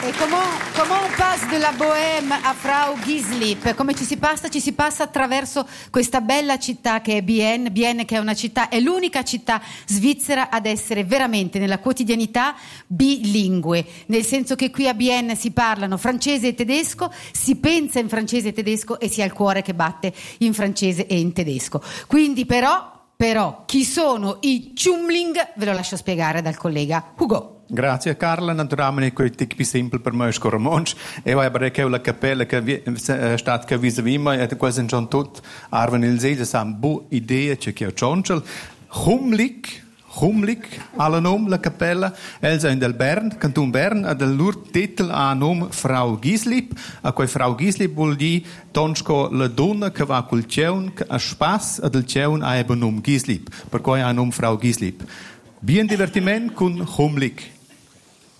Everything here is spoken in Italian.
E come un pass della Bohème a Frau Gislip, come ci si passa attraverso questa bella città che è Bienne che è una città, è l'unica città svizzera ad essere veramente nella quotidianità bilingue, nel senso che qui a Bienne si parlano francese e tedesco, si pensa in francese e tedesco e si ha il cuore che batte in francese e in tedesco. Quindi però chi sono i Chumling ve lo lascio spiegare dal collega Hugo. Grazie Carla, naturalmente è più semplice per me scormonch. E vai a che la cappella che sta che vis-à-vis me e quasi sono tutti arven il zese sam bu idee che io chonchel. Humlik, alla nome la cappella, elsa in del Bern, canton Bern, ad el lur titel a nome Frau Gislip, a quei Frau Gislip vuol dire tonsko la donna che va col ceun, che a spas ad il ceun a eben nome Gislip, per cui a nome Frau Gislip. Bien divertiment con Humlik.